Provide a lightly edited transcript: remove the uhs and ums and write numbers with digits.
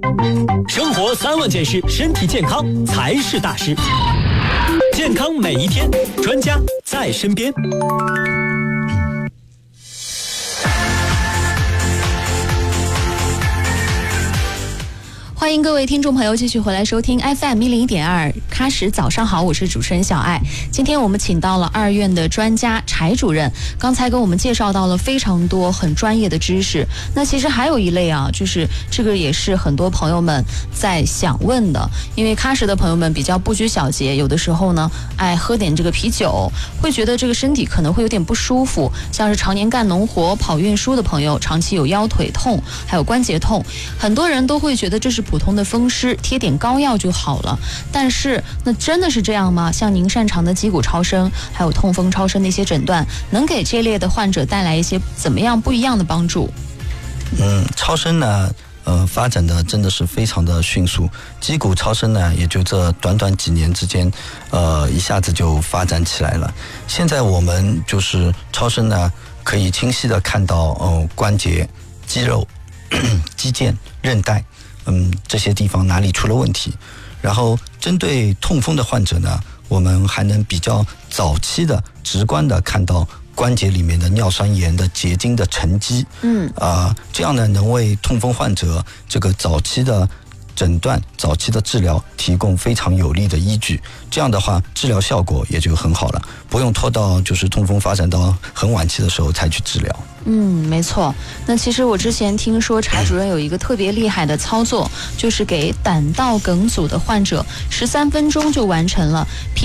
生活3万件事，身体健康才是大事。健康每一天，专家在身边。 欢迎各位听众朋友继续回来收听 FM101.2喀什早上好，我是主持人小爱。今天我们请到了2院的专家柴主任，刚才跟我们介绍到了非常多很专业的知识。那其实还有一类啊，就是这个也是很多朋友们在想问的，因为喀什的朋友们比较不拘小节，有的时候呢爱喝点这个啤酒，会觉得这个身体可能会有点不舒服，像是常年干农活跑运输的朋友，长期有腰腿痛还有关节痛，很多人都会觉得这是普通的风湿，贴点膏药就好了。但是那真的是这样吗？像您擅长的肌骨超声还有痛风超声的一些诊断，能给这类的患者带来一些怎么样不一样的帮助？ 超声呢发展的真的是非常的迅速，肌骨超声呢也就这短短几年之间一下子就发展起来了。现在我们就是超声呢可以清晰的看到关节、肌肉、肌腱、韧带这些地方哪里出了问题，然后针对痛风的患者呢，我们还能比较早期的直观的看到关节里面的尿酸盐的结晶的沉积，这样呢能为痛风患者这个早期的诊断、早期的治疗提供非常有力的依据。这样的话，治疗效果也就很好了，不用拖到就是痛风发展到很晚期的时候才去治疗。 没错。那其实我之前听说柴主任有一个特别厉害的操作，就是给胆道梗阻的患者13分钟就完成了